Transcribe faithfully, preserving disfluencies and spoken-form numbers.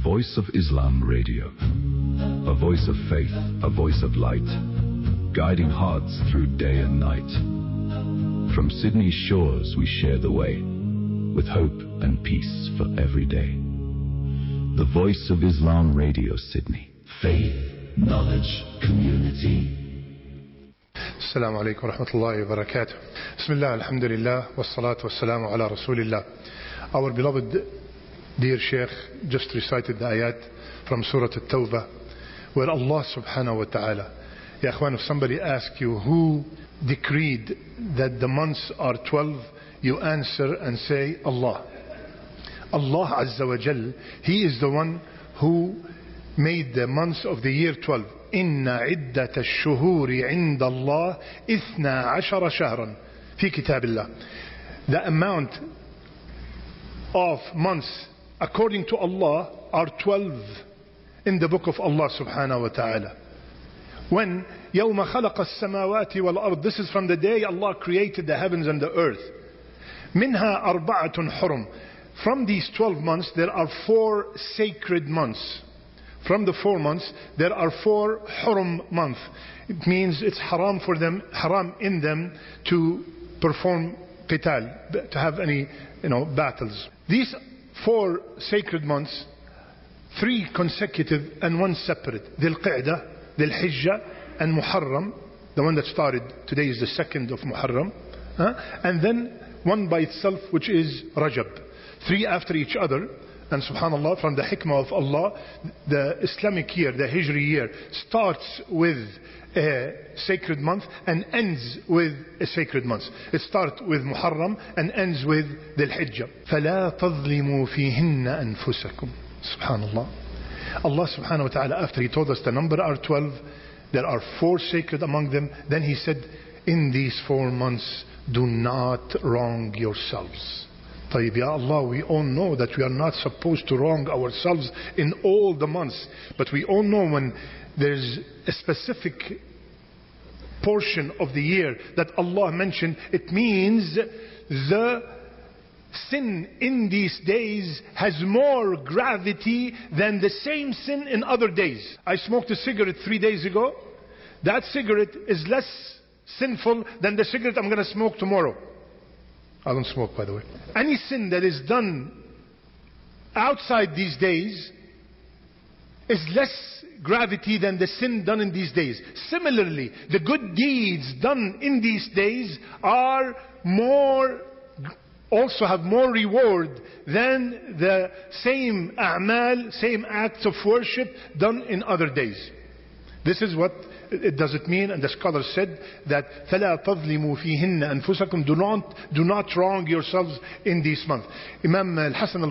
Voice of Islam Radio. A voice of faith, a voice of light. Guiding hearts through day and night. From Sydney's shores we share the way. With hope and peace for every day. The Voice of Islam Radio, Sydney. Faith, knowledge, community. Assalamu alaikum wa rahmatullahi wa barakatuh. Bismillah, alhamdulillah, wassalatu wassalamu ala rasulillah. Our beloved dear Sheikh just recited the ayat from Surah At-Tawbah, where Allah subhanahu wa ta'ala, ya akhwan, if somebody asks you who decreed that the months are twelve, you answer and say Allah. Allah Azza wa Jal, He is the one who made the months of the year twelve. Inna iddat ash-shuhuri 'inda Allah ithna ashara shahran fi kitabillah. The amount of months according to Allah are twelve in the book of Allah subhanahu wa ta'ala. When يوم خلق السماوات والأرض, this is from the day Allah created the heavens and the earth. منها أربعة حرم. From these twelve months there are four sacred months. From the four months there are four hurum months. It means it's haram for them, haram in them to perform qital, to have any, you know, battles. These four sacred months, three consecutive and one separate. Dhul Qa'dah, Dhul Hijjah and Muharram. The one that started today is the second of Muharram. Huh? And then one by itself, which is Rajab. Three after each other. And subhanallah, from the hikmah of Allah, the Islamic year, the Hijri year, starts with a sacred month and ends with a sacred month. It starts with Muharram and ends with Dhul Hijjah. فَلَا تَظْلِمُوا فِيهِنَّ أَنفُسَكُمْ. Subhanallah. Allah subhanahu wa ta'ala, after He told us the number are twelve, there are four sacred among them, then He said, in these four months, do not wrong yourselves. طيب, Ya Allah, we all know that we are not supposed to wrong ourselves in all the months. But we all know when there's a specific portion of the year that Allah mentioned, it means the sin in these days has more gravity than the same sin in other days. I smoked a cigarette three days ago. That cigarette is less sinful than the cigarette I'm going to smoke tomorrow. I don't smoke, by the way. Any sin that is done outside these days is less gravity than the sin done in these days. Similarly, the good deeds done in these days are more, also have more reward than the same a'mal, same acts of worship done in other days. This is what it does it mean, and the scholar said that فَلَا تَظْلِمُوا فِيهِنَّ أَنفُسَكُمْ. Do not, do not wrong yourselves in this month. Imam Al-Hasan